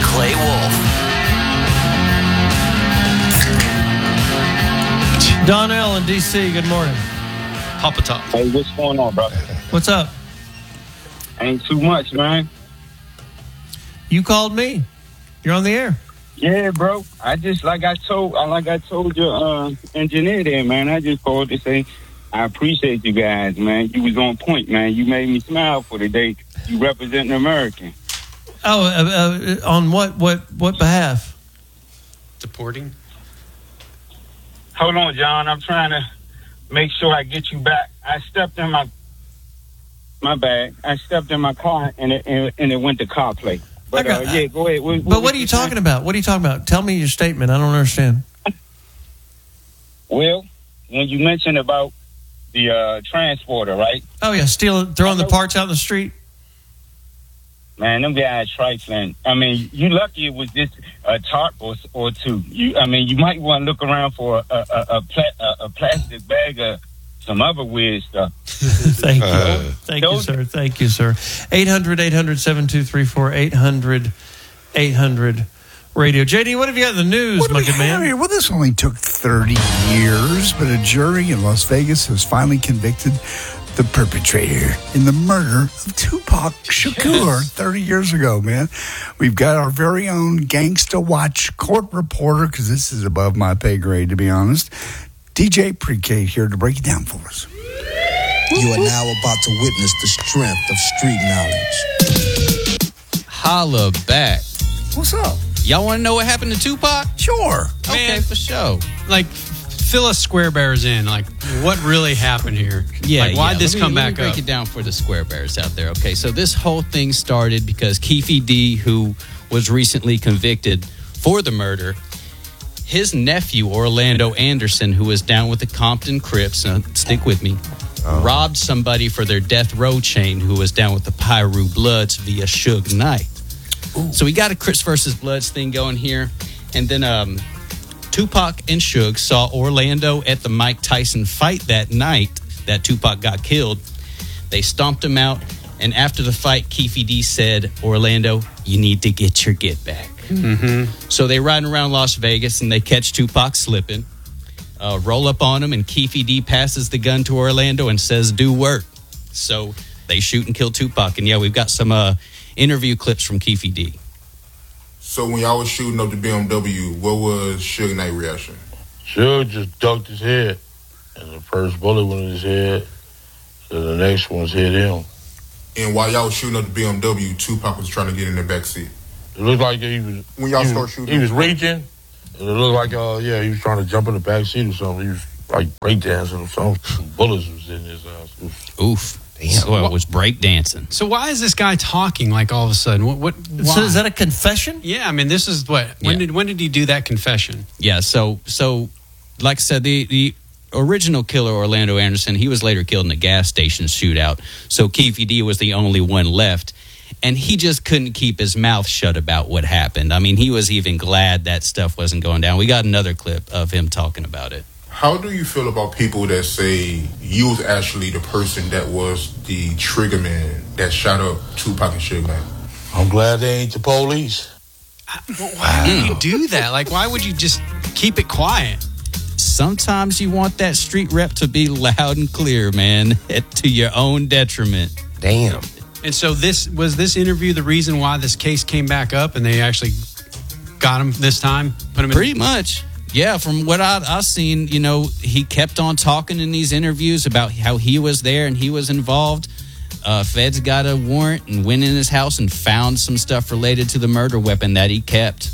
Clay Wolf. Donnell in D.C., good morning. Papa Top. Hey, what's going on, brother? What's up? Ain't too much, man. You called me. You're on the air. Yeah, bro. I just like I told your engineer there, man. I just called to say I appreciate you guys, man. You was on point, man. You made me smile for the day. You representing American. Oh, on what behalf? Deporting? Hold on, John. I'm trying to make sure I get you back. I stepped in my bag. I stepped in my car and it went to CarPlay. But yeah, go ahead. What are you talking about? What are you talking about? Tell me your statement. I don't understand. Well, when you mentioned about the transporter, right? Oh yeah, throwing the parts out in the street. Man, them guys trifling. I mean, you lucky it was just a tarp or two. You might want to look around for a plastic bag of some other weird stuff. Thank you. Thank you, sir. Thank you, sir. 800-800-7234, 800-800-radio. JD, what have you got in the news, my good man? Well, this only took 30 years, but a jury in Las Vegas has finally convicted the perpetrator in the murder of Tupac Shakur 30 years ago, man. We've got our very own Gangsta Watch court reporter, because this is above my pay grade, to be honest. DJ Pre-K here to break it down for us. You are now about to witness the strength of street knowledge. Holla back. What's up? Y'all want to know what happened to Tupac? Sure. Okay, for sure. Like, fill us square bears in. Like, what really happened here? Yeah, like, why'd this come back let me break it down for the square bears out there. Okay, so this whole thing started because Keefe D, who was recently convicted for the murder, his nephew, Orlando Anderson, who was down with the Compton Crips, stick with me, robbed somebody for their death row chain who was down with the Piru Bloods via Suge Knight. Ooh. So we got a Crips versus Bloods thing going here. And then Tupac and Suge saw Orlando at the Mike Tyson fight that night that Tupac got killed. They stomped him out. And after the fight, Keefe D said, Orlando, you need to get your get back. Mm-hmm. So they riding around Las Vegas and they catch Tupac slipping, roll up on him, and Keefe D passes the gun to Orlando and says, do work. So they shoot and kill Tupac. And yeah, we've got some interview clips from Keefe D. So when y'all was shooting up the BMW, what was Suge Knight's reaction? Suge just ducked his head, and the first bullet went in his head, so the next one's hit him. And while y'all was shooting up the BMW, Tupac was trying to get in the backseat. It looked like he was... When y'all start shooting... He was reaching, and it looked like, he was trying to jump in the backseat or something. He was like breakdancing or something. Some bullets was in his ass. Oof. Damn. Well, it was breakdancing. So why is this guy talking like all of a sudden? Why? So is that a confession? Yeah, I mean, this is what... When did he do that confession? Yeah, so like I said, the original killer, Orlando Anderson, he was later killed in a gas station shootout. So Keefe D was the only one left. And he just couldn't keep his mouth shut about what happened. I mean, he was even glad that stuff wasn't going down. We got another clip of him talking about it. How do you feel about people that say you was actually the person that was the trigger man that shot up Tupac and Suge Knight? I'm glad they ain't the police. Why would you do that? Like, why would you just keep it quiet? Sometimes you want that street rep to be loud and clear, man, to your own detriment. Damn. And so this interview the reason why this case came back up and they actually got him this time? Put him in? Pretty much. Yeah, from what I've seen, he kept on talking in these interviews about how he was there and he was involved. Feds got a warrant and went in his house and found some stuff related to the murder weapon that he kept.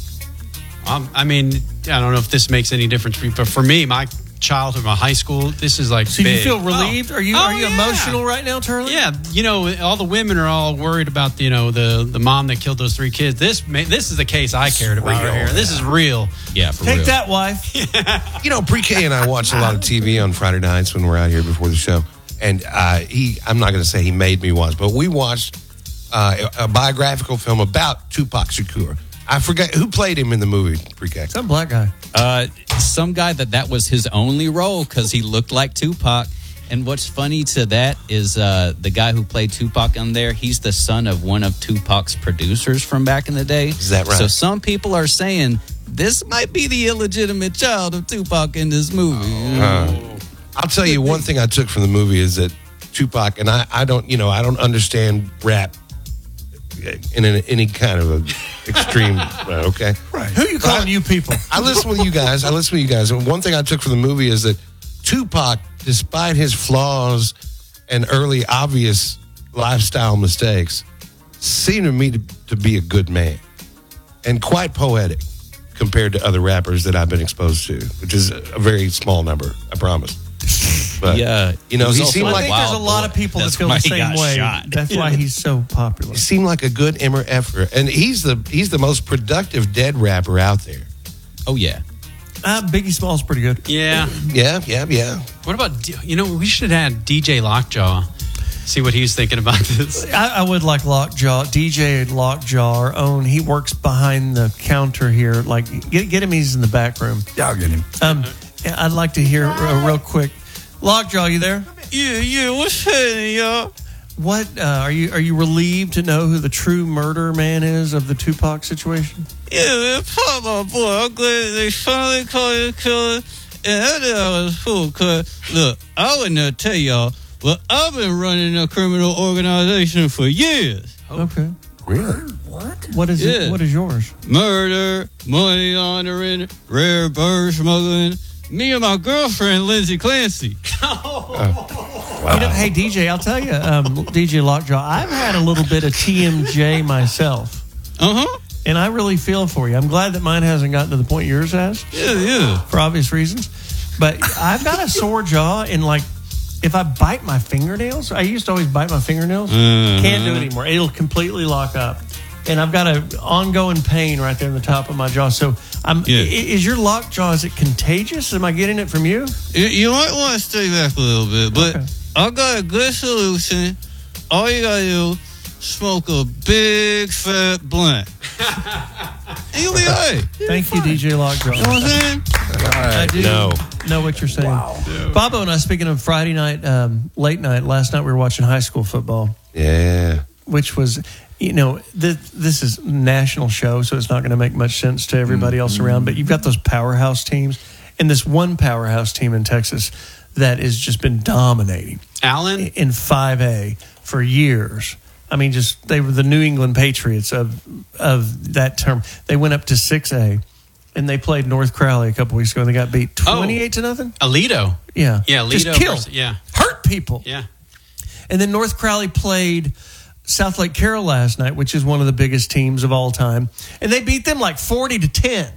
I mean, I don't know if this makes any difference for you, but for me, my childhood, my high school, this is like so big. You feel relieved? Are you emotional right now, Turley? Yeah, all the women are all worried about the mom that killed those 3 kids. This is the case I cared about right here. This is real. Yeah, for Take real. that, wife. Pre-K and I watch a lot of TV on Friday nights when we're out here before the show, and I'm not going to say he made me watch, but we watched a biographical film about Tupac Shakur. I forget who played him in the movie. Pre-K. Some black guy. Some guy that was his only role because he looked like Tupac. And what's funny to that is the guy who played Tupac on there, he's the son of one of Tupac's producers from back in the day. Is that right? So some people are saying this might be the illegitimate child of Tupac in this movie. I'll tell you one thing I took from the movie is that Tupac, and I don't understand rap in any kind of a extreme, okay? Right. Who you calling you people? I listen with you guys. And one thing I took from the movie is that Tupac, despite his flaws and early obvious lifestyle mistakes, seemed to me to be a good man and quite poetic compared to other rappers that I've been exposed to, which is a very small number, I promise. But, Yeah, you know, he he was seemed also I like think there's a lot of people that feel the same way. That's why he's so popular. he seemed like a good MF, and he's the most productive dead rapper out there. Oh, yeah. Biggie Smalls pretty good. Yeah. Yeah. What about, we should have had DJ Lockjaw. See what he's thinking about this. I would like Lockjaw, DJ Lockjaw, our own. He works behind the counter here. Like, get him. He's in the back room. Yeah, I'll get him. I'd like to hear real quick. Lockjaw, you there? Yeah. What's happening, y'all? What are you relieved to know who the true murder man is of the Tupac situation? Yeah, man, my boy. I'm glad they finally caught the killer. And I knew I was fool, because, look, I would not tell y'all, but I've been running a criminal organization for years. Okay. Really? What? What is it? Yeah. What is yours? Murder, money laundering, rare bird smuggling. Me and my girlfriend, Lindsay Clancy. You know, hey, DJ, I'll tell you, DJ Lockjaw, I've had a little bit of TMJ myself. Uh-huh. And I really feel for you. I'm glad that mine hasn't gotten to the point yours has. Yeah. For obvious reasons. But I've got a sore jaw, and like, if I bite my fingernails, I used to always bite my fingernails. Can't do it anymore. It'll completely lock up. And I've got an ongoing pain right there in the top of my jaw. So is your lockjaw, is it contagious? Am I getting it from you? You might want to stay back a little bit, but Okay. I got a good solution. All you gotta do, smoke a big fat blunt. And you'll be all right. Thank you, DJ Lockjaw. You know what I'm saying? I do No. know what you're saying. Wow. Bobo and I, speaking of Friday night, late night, last night we were watching high school football, Yeah. which was, this is a national show, so it's not going to make much sense to everybody else around. But you've got those powerhouse teams, and this one powerhouse team in Texas that has just been dominating Allen? in 5A for years. I mean, they were the New England Patriots of that term. They went up to 6A, and they played North Crowley a couple weeks ago, and they got beat 28-0. Alito. Yeah, Yeah, Alito. just killed, hurt people. Yeah. And then North Crowley played South Lake Carroll last night, which is one of the biggest teams of all time, and they beat them like 40-10.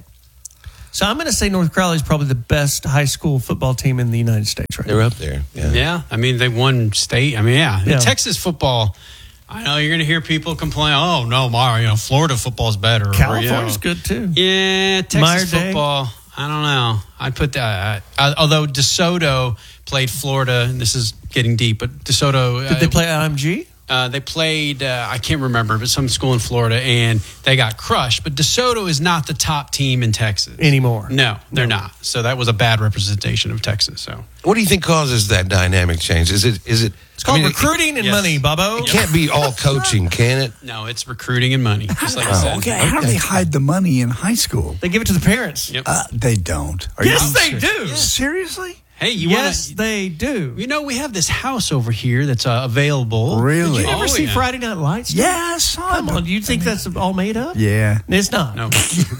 So I'm going to say North Crowley is probably the best high school football team in the United States right now. They're up there. Yeah. Yeah. I mean, they won state. I mean, Yeah. Texas football, I know you're going to hear people complain, oh, no, Mario, Florida football's better. California's good too. Yeah, Texas Meyer Day. football, I don't know. I'd put that. Although DeSoto played Florida, and this is getting deep, but DeSoto. Did they play IMG? They played, I can't remember, but some school in Florida, and they got crushed. But DeSoto is not the top team in Texas Anymore. No, they're not. So that was a bad representation of Texas. So What do you think causes that dynamic change? Is it? It's called recruiting and yes. money, Bobo. It can't be all coaching, can it? no, it's recruiting and money, just like you said. Okay, how do they hide the money in high school? They give it to the parents. Yep. They don't. Are Yes, you they do. Seriously? Hey, you Yes, want they do. we have this house over here that's available. Really? Did you ever Oh, see yeah. Friday Night Lights? Yeah, I saw Come it. on, do you think that's all made up? Yeah. It's not. No,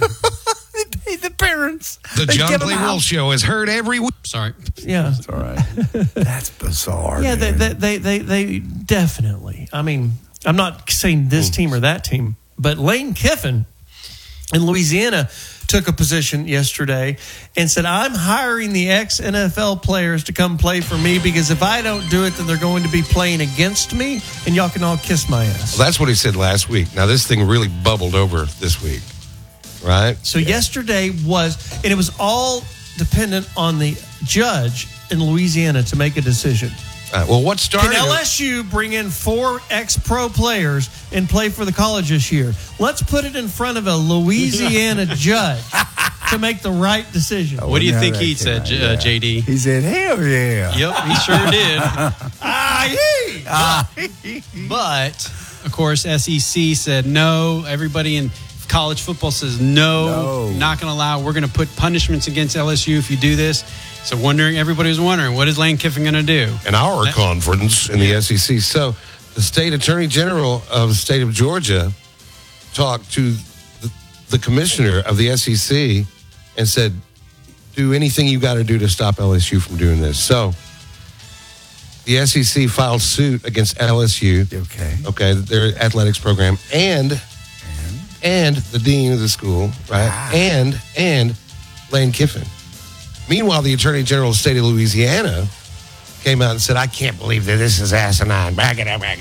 They paid the parents. The They John give 'em Clay out. Wolf Show is heard every week. sorry. Yeah. All right. That's bizarre. Yeah, man. they definitely. I mean, I'm not saying this team or that team, but Lane Kiffin in Louisiana took a position yesterday and said, I'm hiring the ex-NFL players to come play for me because if I don't do it, then they're going to be playing against me, and y'all can all kiss my ass. Well, that's what he said last week. Now, this thing really bubbled over this week, right? So yesterday and it was all dependent on the judge in Louisiana to make a decision. Well, what started Can LSU bring in 4 ex-pro players and play for the college this year? Let's put it in front of a Louisiana judge to make the right decision. What do you think he said, JD? He said, hell yeah. Yep, he sure did. But, of course, SEC said no. Everybody in college football says no. Not going to allow. We're going to put punishments against LSU if you do this. So everybody was wondering, what is Lane Kiffin going to do? In our conference in the SEC. So the state attorney general of the state of Georgia talked to the commissioner of the SEC and said, do anything you got to do to stop LSU from doing this. So the SEC filed suit against LSU. Okay, their athletics program, and the dean of the school, right? And Lane Kiffin. Meanwhile, the attorney general of the state of Louisiana came out and said, I can't believe that this is asinine. But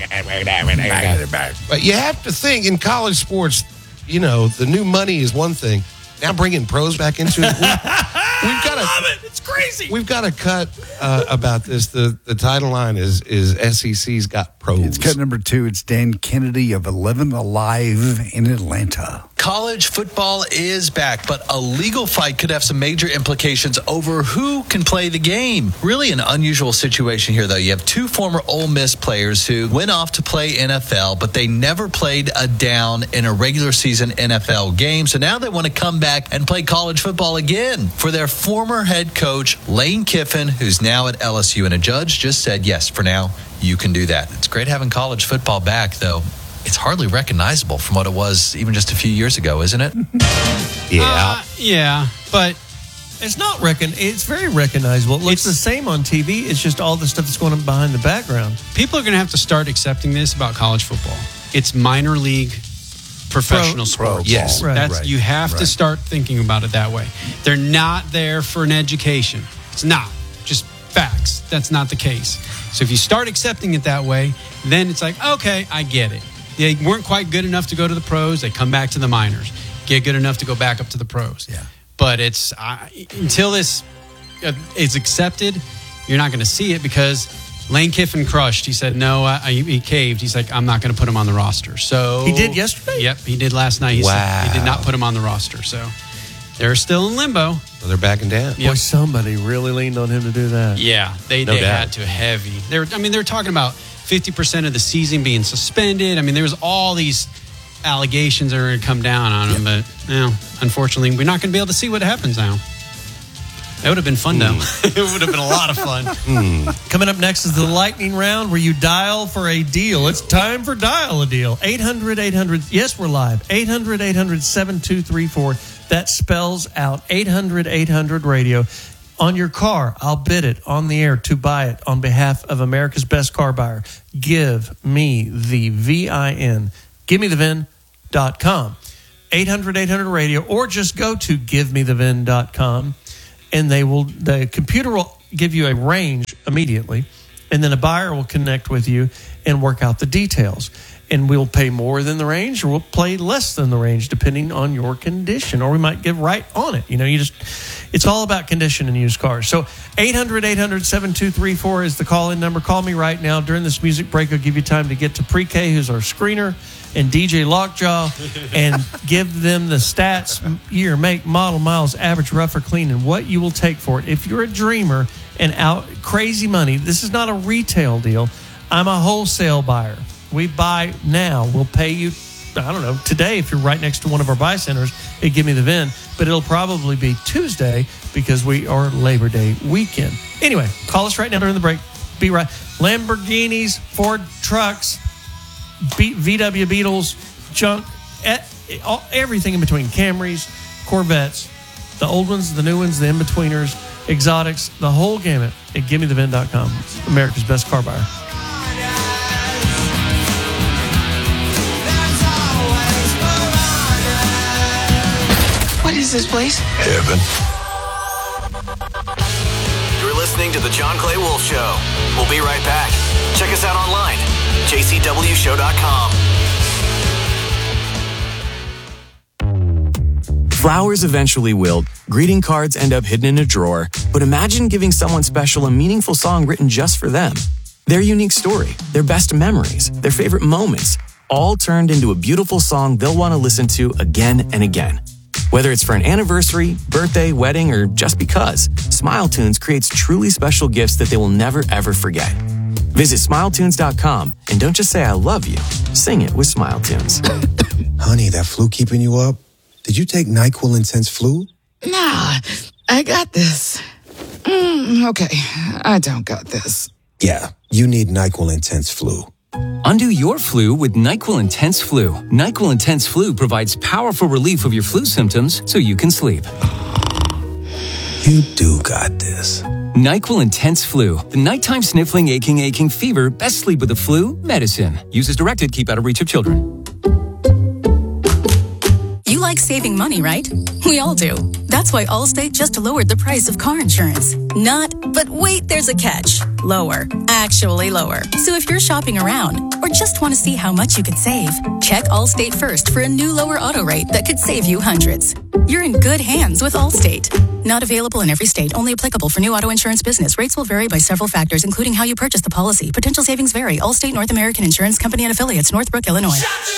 you have to think, in college sports, the new money is one thing. Now bringing pros back into it. We've got love it. It's crazy. We've got to cut about this. The title line is SEC's got pros. It's cut number 2. It's Dan Kennedy of 11 Alive in Atlanta. College football is back, but a legal fight could have some major implications over who can play the game. Really an unusual situation here, though. You have 2 former Ole Miss players who went off to play NFL, but they never played a down in a regular season NFL game. So now they want to come back and play college football again for their former head coach, Lane Kiffin, who's now at LSU. And a judge just said, yes, for now, you can do that. It's great having college football back, though. It's hardly recognizable from what it was even just a few years ago, isn't it? Yeah, but it's not it's very recognizable. It looks the same on TV. It's just all the stuff that's going on behind the background. People are going to have to start accepting this about college football. It's minor league professional sports. Yes. Right. You have to start thinking about it that way. They're not there for an education. It's not. Just facts. That's not the case. So if you start accepting it that way, then it's like, okay, I get it. They weren't quite good enough to go to the pros. They come back to the minors. Get good enough to go back up to the pros. Yeah. But it's until this is accepted, you're not going to see it because Lane Kiffin crushed. He said, no, he caved. He's like, I'm not going to put him on the roster. So he did yesterday? Yep, he did last night. He said he did not put him on the roster. So they're still in limbo. So they're backing down. Boy, somebody really leaned on him to do that. Yeah, they had to heavy. They're talking about 50% of the season being suspended. I mean, there was all these allegations that are going to come down on him, but unfortunately, we're not going to be able to see what happens now. That would have been fun, though. It would have been a lot of fun. Coming up next is the lightning round where you dial for a deal. It's time for Dial a Deal. 800-800. Yes, we're live. 800-800-7234. That spells out 800-800-radio. On your car, I'll bid it on the air to buy it on behalf of America's best car buyer. Give me the VIN. GiveMeTheVIN.com. 800-800-radio, or just go to GiveMeTheVIN.com, and the computer will give you a range immediately, and then a buyer will connect with you and work out the details. And we'll pay more than the range, or we'll pay less than the range, depending on your condition, or we might get right on it. It's all about condition in used cars. So 800-800-7234 is the call-in number. Call me right now. During this music break, I'll give you time to get to Pre-K, who's our screener, and DJ Lockjaw, and give them the stats, year, make, model, miles, average, rough or clean, and what you will take for it. If you're a dreamer and out crazy money, this is not a retail deal. I'm a wholesale buyer. We buy now. We'll pay you, I don't know, today if you're right next to one of our buy centers, it give me the VIN, but it'll probably be Tuesday because we are Labor Day weekend. Anyway, call us right now during the break. Be right. Lamborghinis, Ford trucks, VW Beetles, junk, everything in between. Camrys, Corvettes, the old ones, the new ones, the in-betweeners, exotics, the whole gamut at GiveMeTheVIN.com. America's best car buyer. What is this place? Heaven. You're listening to The John Clay Wolf Show. We'll be right back. Check us out online, jcwshow.com. Flowers eventually wilt, greeting cards end up hidden in a drawer, but imagine giving someone special a meaningful song written just for them. Their unique story, their best memories, their favorite moments, all turned into a beautiful song they'll want to listen to again and again. Whether it's for an anniversary, birthday, wedding, or just because, SmileTunes creates truly special gifts that they will never, ever forget. Visit SmileTunes.com and don't just say I love you. Sing it with SmileTunes. Honey, that flu keeping you up? Did you take NyQuil Intense Flu? Nah, I got this. Okay, I don't got this. Yeah, you need NyQuil Intense Flu. Undo your flu with NyQuil Intense Flu. NyQuil Intense Flu provides powerful relief of your flu symptoms so you can sleep. You do got this. NyQuil Intense Flu. The nighttime sniffling, aching fever. Best sleep with the flu medicine. Use as directed. Keep out of reach of children. You like saving money, right? We all do. That's why Allstate just lowered the price of car insurance. But wait, there's a catch. Lower. Actually lower. So if you're shopping around or just want to see how much you could save, check Allstate first for a new lower auto rate that could save you hundreds. You're in good hands with Allstate. Not available in every state. Only applicable for new auto insurance business. Rates will vary by several factors, including how you purchase the policy. Potential savings vary. Allstate North American Insurance Company and Affiliates, Northbrook, Illinois.